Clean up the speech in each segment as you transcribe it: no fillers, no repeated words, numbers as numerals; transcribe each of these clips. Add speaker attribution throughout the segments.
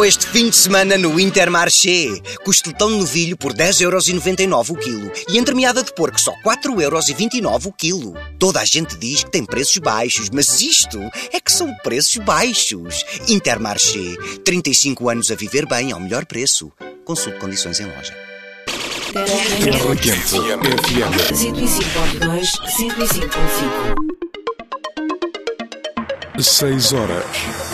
Speaker 1: Este fim de semana no Intermarché, costelão de novilho por 10,99€ o quilo e entremeada de porco só 4,29€ o quilo. Toda a gente diz que tem preços baixos, mas isto é que são preços baixos. Intermarché, 35 anos a viver bem ao melhor preço. Consulte condições em loja.
Speaker 2: Terra Quente FM 105.2, 105.5. 6 horas.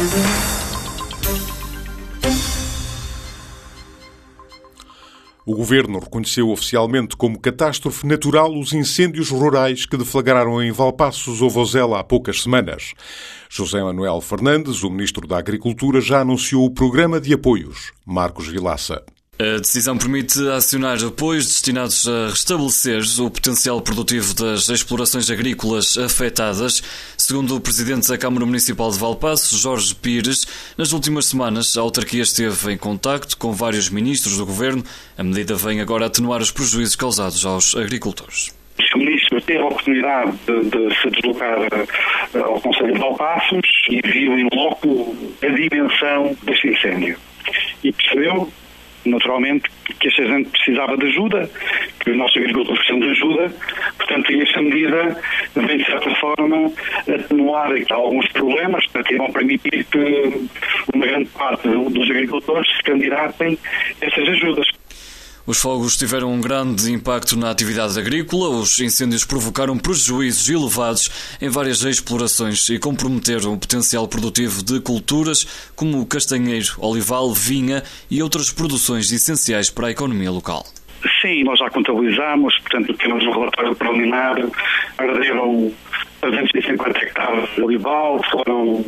Speaker 2: O Governo reconheceu oficialmente como catástrofe natural os incêndios rurais que deflagraram em Valpaços ou Vozela há poucas semanas. José Manuel Fernandes, o Ministro da Agricultura, já anunciou o programa de apoios. Marcos Vilaça.
Speaker 3: A decisão permite acionar apoios destinados a restabelecer o potencial produtivo das explorações agrícolas afetadas. Segundo o Presidente da Câmara Municipal de Valpaços, Jorge Pires, nas últimas semanas a autarquia esteve em contacto com vários ministros do Governo. A medida vem agora atenuar os prejuízos causados aos agricultores.
Speaker 4: O Ministro teve a oportunidade de se deslocar ao Conselho de Valpaços e viu em loco a dimensão deste incêndio. E percebeu, naturalmente, que esta gente precisava de ajuda, que os nossos agricultores precisam de ajuda. Portanto, esta medida vem, de certa forma, atenuar alguns problemas que vão permitir que uma grande parte dos agricultores se candidatem a essas ajudas.
Speaker 3: Os fogos tiveram um grande impacto na atividade agrícola. Os incêndios provocaram prejuízos elevados em várias explorações e comprometeram o potencial produtivo de culturas como castanheiro, olival, vinha e outras produções essenciais para a economia local.
Speaker 4: Sim, nós já contabilizamos, portanto, temos um relatório preliminar, arderam 350 hectares de olival, foram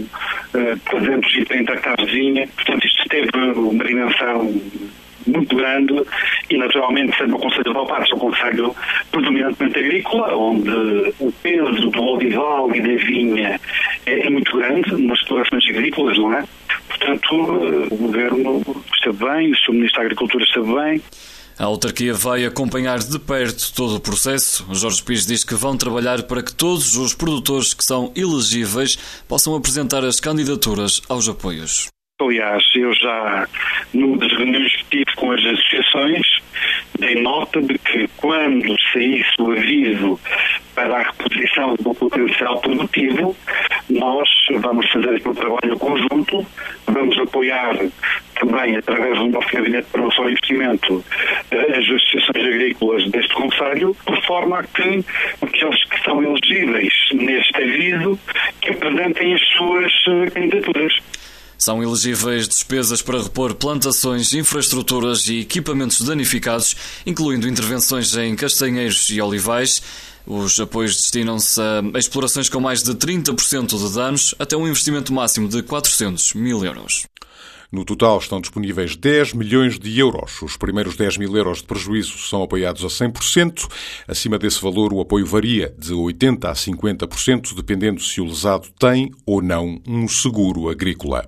Speaker 4: 330 hectares de vinha, portanto, isto teve uma dimensão muito grande e, naturalmente, sendo o Conselho de Valpaços um concelho predominantemente agrícola, onde o peso do olival e da vinha é muito grande nas explorações agrícolas, não é? Portanto, o Governo esteve bem, o Sr. Ministro da Agricultura esteve bem.
Speaker 3: A autarquia vai acompanhar de perto todo o processo. Jorge Pires diz que vão trabalhar para que todos os produtores que são elegíveis possam apresentar as candidaturas aos apoios.
Speaker 4: Aliás, eu já, numa das reuniões que tive com as associações, dei nota de que quando saísse o aviso para a reposição do potencial produtivo, nós vamos fazer aqui um trabalho conjunto, vamos apoiar também, através do nosso Gabinete de Promoção e Investimento, as associações agrícolas deste concelho, por forma a que aqueles que são elegíveis neste aviso, que apresentem as suas candidaturas.
Speaker 3: São elegíveis despesas para repor plantações, infraestruturas e equipamentos danificados, incluindo intervenções em castanheiros e olivais. Os apoios destinam-se a explorações com mais de 30% de danos, até um investimento máximo de 400 mil euros.
Speaker 2: No total estão disponíveis 10 milhões de euros. Os primeiros 10 mil euros de prejuízo são apoiados a 100%. Acima desse valor, o apoio varia de 80% a 50%, dependendo se o lesado tem ou não um seguro agrícola.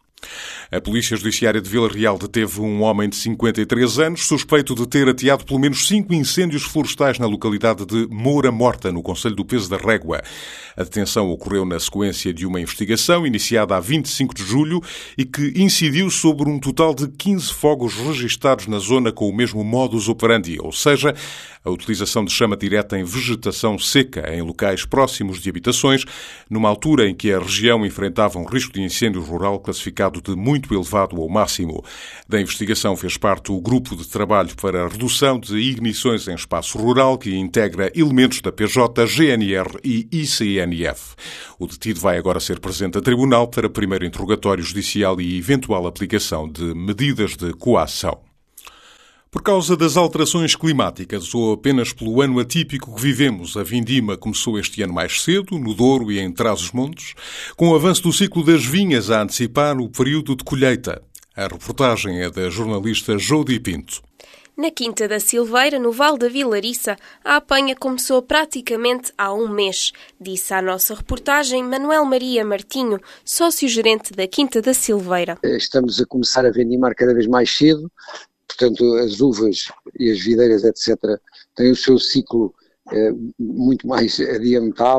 Speaker 2: A Polícia Judiciária de Vila Real deteve um homem de 53 anos, suspeito de ter ateado pelo menos 5 incêndios florestais na localidade de Moura Morta, no concelho do Peso da Régua. A detenção ocorreu na sequência de uma investigação iniciada a 25 de julho e que incidiu sobre um total de 15 fogos registados na zona com o mesmo modus operandi, ou seja, a utilização de chama direta em vegetação seca em locais próximos de habitações, numa altura em que a região enfrentava um risco de incêndio rural classificado de muito elevado ao máximo. Da investigação fez parte o Grupo de Trabalho para a Redução de Ignições em Espaço Rural, que integra elementos da PJ, GNR e ICNF. O detido vai agora ser presente a tribunal para primeiro interrogatório judicial e eventual aplicação de medidas de coação. Por causa das alterações climáticas ou apenas pelo ano atípico que vivemos, a vindima começou este ano mais cedo, no Douro e em Trás-os-Montes, com o avanço do ciclo das vinhas a antecipar o período de colheita. A reportagem é da jornalista Jodi Pinto.
Speaker 5: Na Quinta da Silveira, no Vale da Vilariça, a apanha começou praticamente há um mês, disse à nossa reportagem Manuel Maria Martinho, sócio-gerente da Quinta da Silveira.
Speaker 6: Estamos a começar a vindimar cada vez mais cedo. Portanto, as uvas e as videiras, etc., têm o seu ciclo muito mais adiantado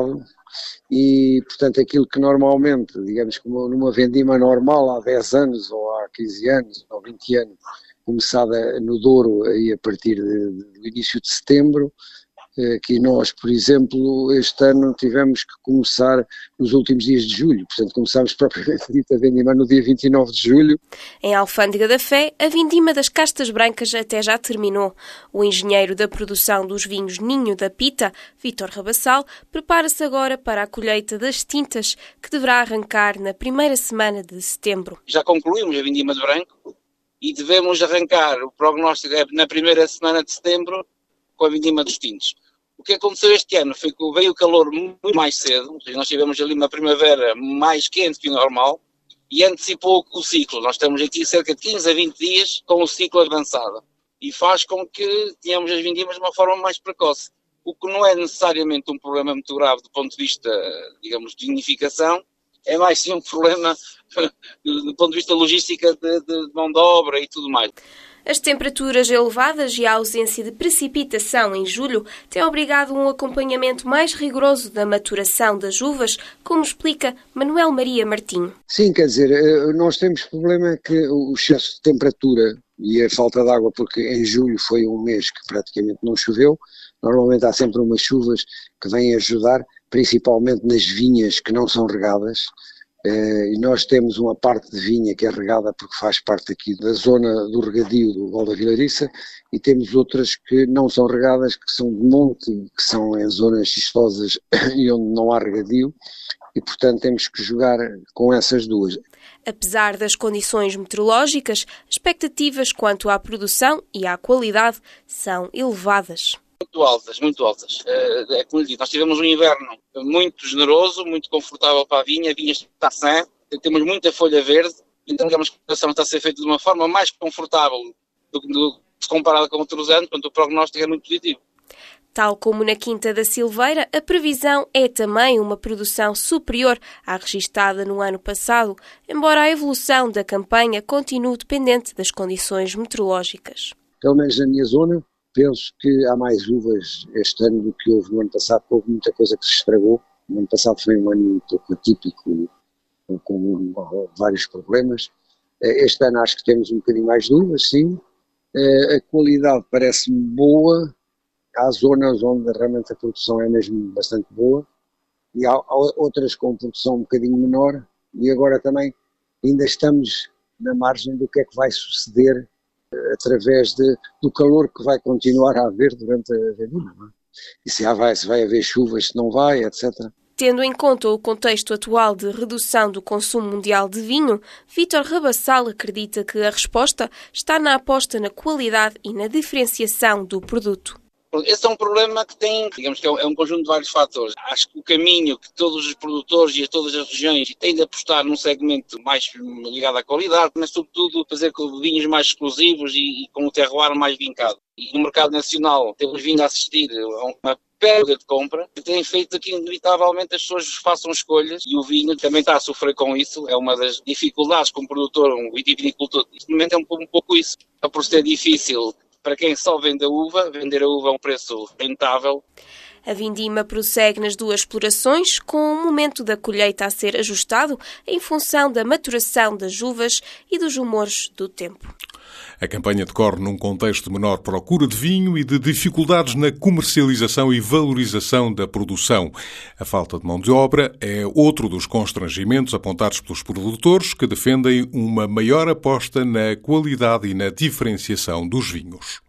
Speaker 6: e, portanto, aquilo que normalmente, digamos, como numa vendima normal há 10 anos, ou há 15 anos, ou 20 anos, começada no Douro aí a partir do início de setembro, que nós, por exemplo, este ano tivemos que começar nos últimos dias de julho, portanto começámos propriamente dito a vindima no dia 29 de julho.
Speaker 5: Em Alfândega da Fé, a vindima das castas brancas até já terminou. O engenheiro da produção dos vinhos Ninho da Pita, Vítor Rabassal, prepara-se agora para a colheita das tintas, que deverá arrancar na primeira semana de setembro.
Speaker 7: Já concluímos a vindima de branco e devemos arrancar o prognóstico na primeira semana de setembro com a vindima dos tintos. O que aconteceu este ano foi que veio o calor muito mais cedo, ou seja, nós tivemos ali uma primavera mais quente que o normal e antecipou o ciclo. Nós estamos aqui cerca de 15 a 20 dias com o ciclo avançado e faz com que tenhamos as vindimas de uma forma mais precoce, o que não é necessariamente um problema muito grave do ponto de vista, digamos, de vinificação, é mais sim um problema do ponto de vista logística de mão de obra e tudo mais.
Speaker 5: As temperaturas elevadas e a ausência de precipitação em julho têm obrigado um acompanhamento mais rigoroso da maturação das uvas, como explica Manuel Maria Martinho.
Speaker 6: Sim, quer dizer, nós temos problema que o excesso de temperatura e a falta de água, porque em julho foi um mês que praticamente não choveu, normalmente há sempre umas chuvas que vêm ajudar, principalmente nas vinhas que não são regadas. E nós temos uma parte de vinha que é regada porque faz parte aqui da zona do regadio do Val da Vilariça e temos outras que não são regadas, que são de monte, que são em zonas xistosas e onde não há regadio e, portanto, temos que jogar com essas duas.
Speaker 5: Apesar das condições meteorológicas, expectativas quanto à produção e à qualidade são elevadas.
Speaker 7: Muito altas. É como lhe digo, nós tivemos um inverno muito generoso, muito confortável para a vinha está sã, temos muita folha verde, então digamos que a produção está a ser feita de uma forma mais confortável do que se comparada com outros anos, portanto o prognóstico é muito positivo.
Speaker 5: Tal como na Quinta da Silveira, a previsão é também uma produção superior à registada no ano passado, embora a evolução da campanha continue dependente das condições meteorológicas.
Speaker 6: Pelo menos na minha zona, penso que há mais uvas este ano do que houve no ano passado, porque houve muita coisa que se estragou. O ano passado foi um ano um pouco atípico, com vários problemas. Este ano acho que temos um bocadinho mais de uvas, sim. A qualidade parece-me boa. Há zonas onde realmente a produção é mesmo bastante boa e há outras com produção um bocadinho menor e agora também ainda estamos na margem do que é que vai suceder através do calor que vai continuar a haver durante a vendima. E se vai haver chuvas, se não vai, etc.
Speaker 5: Tendo em conta o contexto atual de redução do consumo mundial de vinho, Vítor Rabassal acredita que a resposta está na aposta na qualidade e na diferenciação do produto.
Speaker 7: Esse é um problema que tem, digamos que é um conjunto de vários fatores. Acho que o caminho que todos os produtores e todas as regiões têm de apostar num segmento mais ligado à qualidade, mas sobretudo fazer com vinhos mais exclusivos e com o terroir mais vincado. E no mercado nacional temos vindo a assistir a uma perda de compra que tem feito que inevitavelmente as pessoas façam escolhas e o vinho também está a sofrer com isso. É uma das dificuldades como produtor, um vitivinicultor. Neste momento é um pouco isso. É por ser difícil para quem só vende a uva, vender a uva a um preço rentável.
Speaker 5: A vindima prossegue nas duas explorações, com o momento da colheita a ser ajustado em função da maturação das uvas e dos humores do tempo.
Speaker 2: A campanha decorre num contexto de menor procura de vinho e de dificuldades na comercialização e valorização da produção. A falta de mão de obra é outro dos constrangimentos apontados pelos produtores que defendem uma maior aposta na qualidade e na diferenciação dos vinhos.